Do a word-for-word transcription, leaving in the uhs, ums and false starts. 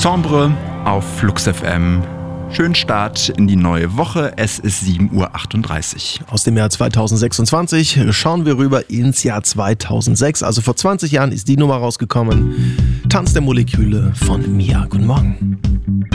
Sombre auf Flux F M. Schönen Start in die neue Woche. Es ist sieben Uhr achtunddreißig. Aus dem Jahr zweitausendsechsundzwanzig schauen wir rüber ins Jahr zweitausendsechs. Also vor zwanzig Jahren ist die Nummer rausgekommen. Tanz der Moleküle von Mia. Guten Morgen.